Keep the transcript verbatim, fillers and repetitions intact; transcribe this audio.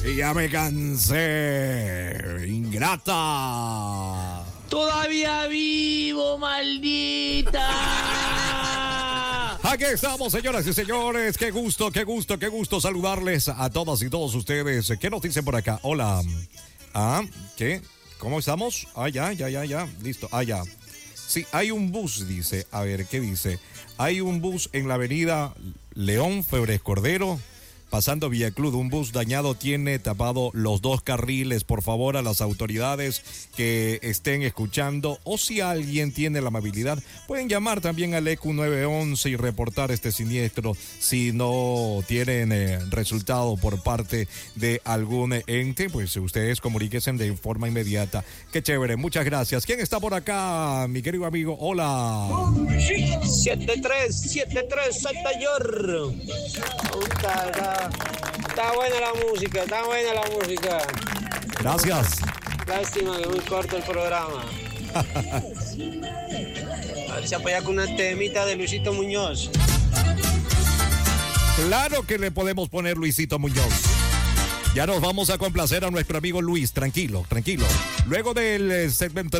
Ya me cansé, ingrata. Todavía vivo, maldita. Aquí estamos, señoras y señores. Qué gusto, qué gusto, qué gusto saludarles a todas y todos ustedes. ¿Qué nos dicen por acá? Hola. Ah, ¿qué? ¿Cómo estamos? Ah, ya, ya, ya, ya. Listo. Ah, ya. Sí, hay un bus, dice. A ver, ¿qué dice? Hay un bus en la avenida León Febres Cordero, pasando Villa Club. Un bus dañado tiene tapado los dos carriles. Por favor, a las autoridades que estén escuchando, o si alguien tiene la amabilidad, pueden llamar también al E Q nueve once y reportar este siniestro si no tienen eh, resultado por parte de algún ente. Pues ustedes comuníquense de forma inmediata. Qué chévere, muchas gracias. ¿Quién está por acá, mi querido amigo? Hola. siete tres siete tres Santa Yor. Está buena la música, está buena la música. Gracias. Lástima que es muy corto el programa. A ver si apoya con una temita de Luisito Muñoz. Claro que le podemos poner Luisito Muñoz. Ya nos vamos a complacer a nuestro amigo Luis, tranquilo, tranquilo. Luego del segmento